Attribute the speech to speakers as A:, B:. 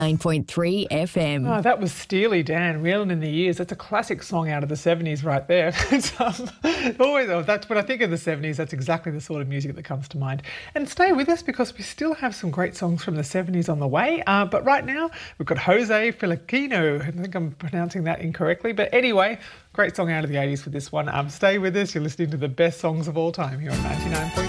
A: 9.3 FM.
B: Oh, that was Steely Dan, Reelin' in the Years. That's a classic song out of the 70s right there. That's when I think of the 70s, that's exactly the sort of music that comes to mind. And stay with us because we still have some great songs from the 70s on the way. But right now, we've got Jose Feliciano. I think I'm pronouncing that incorrectly. But anyway, great song out of the 80s for this one. Stay with us. You're listening to the best songs of all time here on 99.3.